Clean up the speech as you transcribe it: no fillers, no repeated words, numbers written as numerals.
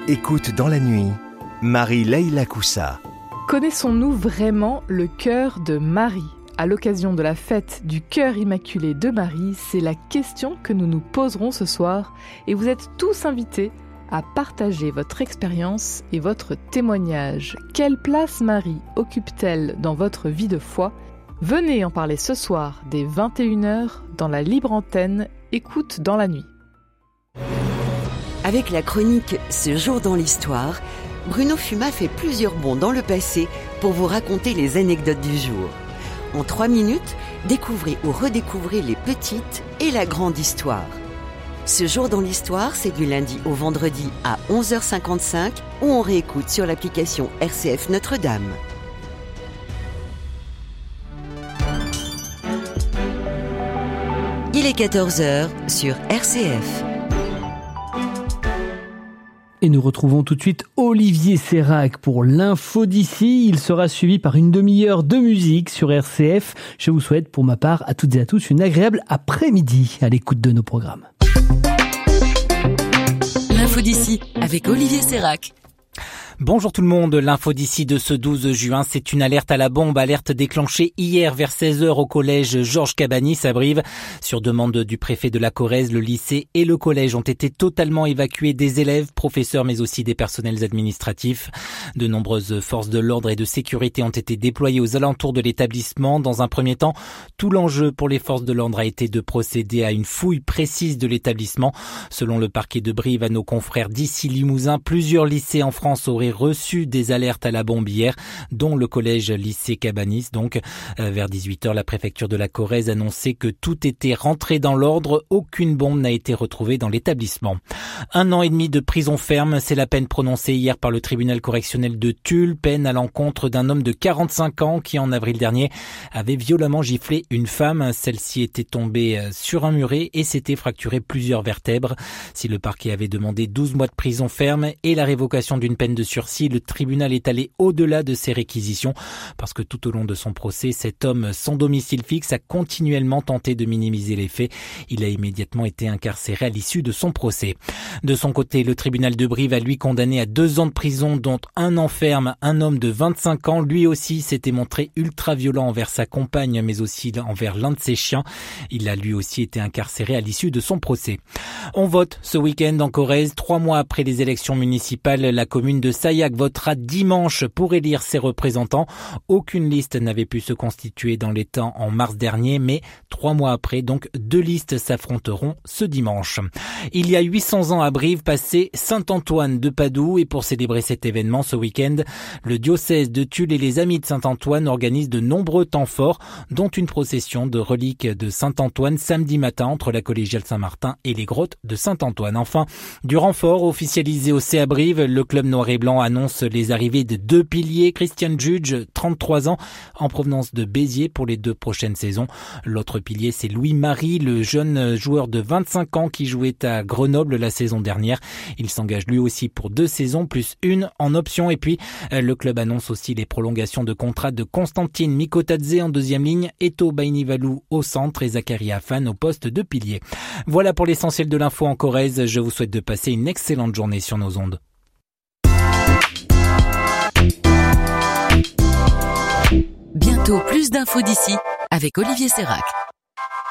Écoute dans la nuit, Marie-Leila Coussa. Connaissons-nous vraiment le cœur de Marie ? À l'occasion de la fête du cœur immaculé de Marie, c'est la question que nous nous poserons ce soir et vous êtes tous invités à partager votre expérience et votre témoignage. Quelle place Marie occupe-t-elle dans votre vie de foi ? Venez en parler ce soir dès 21h dans la libre antenne Écoute dans la nuit. Avec la chronique « Ce jour dans l'histoire », Bruno Fuma fait plusieurs bonds dans le passé pour vous raconter les anecdotes du jour. En 3 minutes, découvrez ou redécouvrez les petites et la grande histoire. Ce jour dans l'histoire, c'est du lundi au vendredi à 11h55 ou on réécoute sur l'application RCF Notre-Dame. Il est 14h sur RCF. Et nous retrouvons tout de suite Olivier Sérac pour l'info d'ici. Il sera suivi par une demi-heure de musique sur RCF. Je vous souhaite pour ma part à toutes et à tous une agréable après-midi à l'écoute de nos programmes. L'info d'ici avec Olivier Sérac. Bonjour tout le monde, l'info d'ici de ce 12 juin, c'est une alerte à la bombe, alerte déclenchée hier vers 16h au collège Georges Cabanis à Brive. Sur demande du préfet de la Corrèze, le lycée et le collège ont été totalement évacués des élèves, professeurs mais aussi des personnels administratifs. De nombreuses forces de l'ordre et de sécurité ont été déployées aux alentours de l'établissement. Dans un premier temps, tout l'enjeu pour les forces de l'ordre a été de procéder à une fouille précise de l'établissement. Selon le parquet de Brive, à nos confrères d'ici Limousin, plusieurs lycées en France auraient reçu des alertes à la bombe hier, dont le collège lycée Cabanis. Donc, vers 18h, la préfecture de la Corrèze annonçait que tout était rentré dans l'ordre. Aucune bombe n'a été retrouvée dans l'établissement. 1 an et demi de prison ferme, c'est la peine prononcée hier par le tribunal correctionnel de Tulle, peine à l'encontre d'un homme de 45 ans qui, en avril dernier, avait violemment giflé une femme. Celle-ci était tombée sur un muret et s'était fracturé plusieurs vertèbres. Si le parquet avait demandé 12 mois de prison ferme et la révocation d'une peine de sursis, le tribunal est allé au-delà de ces réquisitions parce que tout au long de son procès, cet homme sans domicile fixe a continuellement tenté de minimiser les faits. Il a immédiatement été incarcéré à l'issue de son procès. De son côté, le tribunal de Brive a lui condamné à 2 ans de prison, dont 1 an ferme, un homme de 25 ans. Lui aussi s'était montré ultra violent envers sa compagne, mais aussi envers l'un de ses chiens. Il a lui aussi été incarcéré à l'issue de son procès. On vote ce week-end en Corrèze. 3 mois après les élections municipales, la commune de Sayac votera dimanche pour élire ses représentants. Aucune liste n'avait pu se constituer dans les temps en mars dernier, mais 3 mois après, donc 2 listes s'affronteront ce dimanche. Il y a 800 ans à Brive passait Saint-Antoine de Padoue et pour célébrer cet événement ce week-end, le diocèse de Tulle et les Amis de Saint-Antoine organisent de nombreux temps forts, dont une procession de reliques de Saint-Antoine samedi matin entre la collégiale Saint-Martin et les grottes de Saint-Antoine. Enfin, du renfort officialisé au CA Brive, le club noir et blanc annonce les arrivées de 2 piliers. Christian Judge, 33 ans, en provenance de Béziers pour les 2 prochaines saisons. L'autre pilier, c'est Louis-Marie, le jeune joueur de 25 ans qui jouait à Grenoble la saison dernière. Il s'engage lui aussi pour 2 saisons, plus 1 en option. Et puis, le club annonce aussi les prolongations de contrat de Constantine Mikotadze en 2e ligne, Eto Bainivalou au centre et Zachary Afan au poste de pilier. Voilà pour l'essentiel de l'info en Corrèze. Je vous souhaite de passer une excellente journée sur nos ondes. Bientôt plus d'infos d'ici avec Olivier Sérac.